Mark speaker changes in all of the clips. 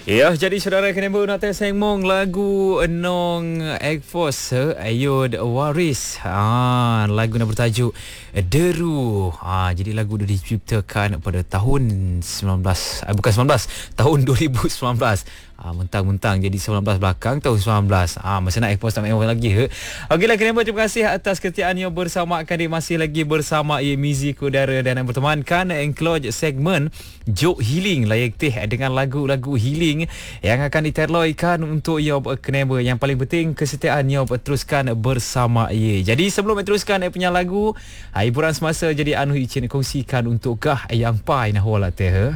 Speaker 1: Ya, jadi saudara kena nak test sengmong lagu Nong Egforce Ayod Waris. Lagu yang bertajuk Deru. Jadi lagu itu diciptakan pada tahun 19 tahun 2019. Mentang-mentang jadi 19 belakang tahun 19. Masa nak Egforce tak main orang lagi. Okeylah, kena terima kasih atas kesetiaannya bersama kami, masih lagi bersama Mizi Kudara dan yang bertemankan include segmen Joke Healing layak teh dengan lagu-lagu healing yang akan diterloikan untuk Yob Keneba. Yang paling penting kesetiaan Yob teruskan bersama ye. Jadi sebelum teruskan punya lagu hiburan semasa, jadi anu izin kongsikan untuk kah yang pai nah wala teh.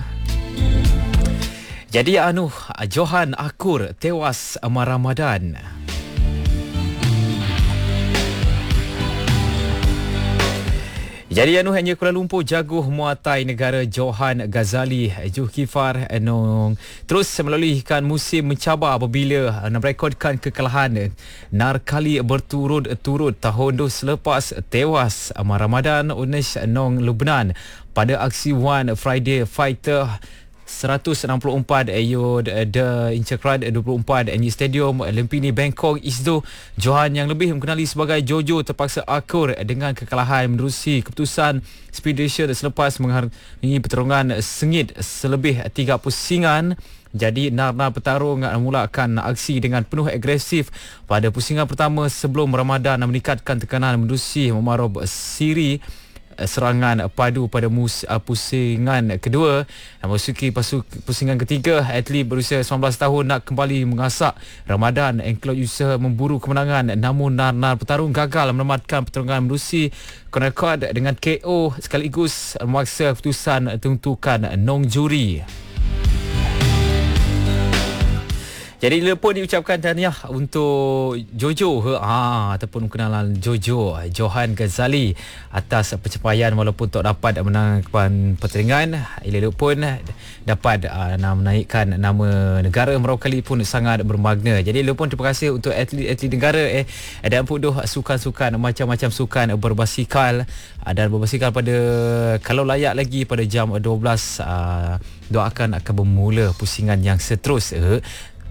Speaker 1: Jadi Johan Akur tewas Ramadan. Jadi hanya Kuala Lumpur jaguh muatai negara Johan Ghazali Zulkifar terus melaluikan musim mencabar apabila merekodkan kekalahan narkali berturut-turut tahun selepas tewas Ramadan Unesh Nong Lubnan pada aksi One Friday Fighter 164 ayod The Inchakran 24 Anyi Stadium Lempini Bangkok Isdo. Johan yang lebih mengenali sebagai Jojo terpaksa akur dengan kekalahan menerusi keputusan speed ratio selepas menghargai pertarungan sengit selebih 3 pusingan. Jadi Narna petarung memulakan aksi dengan penuh agresif pada pusingan pertama sebelum Ramadan meningkatkan tekanan menerusi memarub siri serangan padu pada pusingan kedua. Memasuki pusingan ketiga, atlet berusia 19 tahun nak kembali mengasak Ramadan. Engklau usaha memburu kemenangan, namun Narnar petarung gagal menamatkan pertarungan menerusi konekod dengan KO sekaligus memaksa keputusan tentukan nong juri. Jadi dia pun diucapkan tahniah untuk Jojo ataupun kenalan Jojo Johan Ghazali atas pencapaian walaupun tak dapat menangkan pertandingan. Ia pun dapat menaikkan nama negara merauh kali pun sangat bermakna. Jadi dia pun terima kasih untuk atlet-atlet negara dan pun sukan-sukan macam-macam sukan berbasikal dan berbasikal pada kalau layak lagi pada jam 12 doakan akan bermula pusingan yang seterusnya.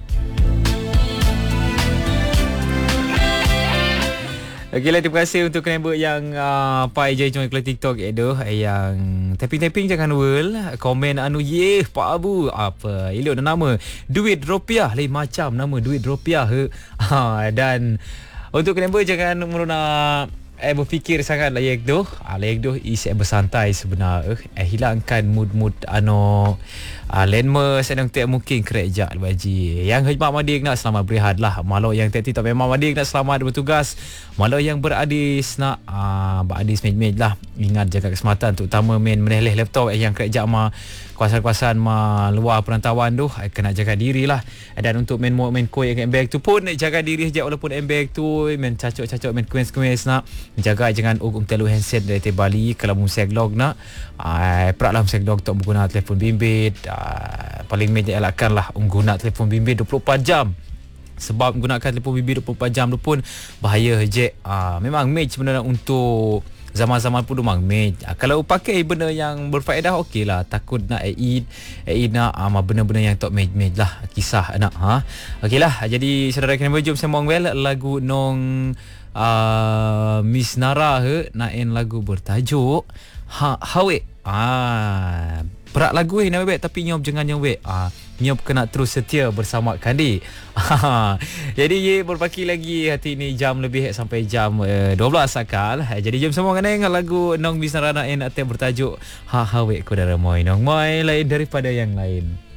Speaker 1: Okeylah, terima kasih untuk kenapa yang pai je join kelas TikTok yang tapping jangan world komen Pak Abu apa elok nama duit rupiah lain macam nama duit rupiah dan untuk kenapa jangan meruna berfikir sangat layak doh is bersantai sebenar hilangkan mood landmark sedang tak mungkin kerja baji yang Haji Madik nak selamat berehat lah. Malau yang tak memang Madik nak selamat bertugas. Malau yang beradis nak beradis mej lah, ingat jaga keselamatan terutama main meneleh laptop yang kerja kawasan-kawasan luar perantauan tu kena jaga diri lah. Dan untuk main koi yang bag tu pun jaga diri saja walaupun bag tu main cacok main kuis nak jaga jangan terlalu handset dari Bali. Kalau museglog nak peraklah museglog tak menggunakan telefon bimbit. Paling meja elakkan lah guna telefon bimbit 24 jam. Sebab menggunakan telefon bimbit 24 jam tu pun bahaya je. Memang match sebenarnya untuk zaman-zaman pun memang match. Kalau pakai benda yang berfaedah okey lah. Takut nak Eid nak benda-benda yang tak match lah kisah nak okey lah. Jadi saudara kena jom sembang lagu Nong Miss Nara nain lagu bertajuk Hawe. Perak lagu nak wek tapi nyop jangan yang wek. Nyop kena terus setia bersama Kandi. Jadi ye berbaki lagi hati ni jam lebih sampai jam 12 akal. Jadi jom semua dengan lagu Nong Miss Nara nain bertajuk Hawe Kudara Moi Nong Moi lain daripada yang lain.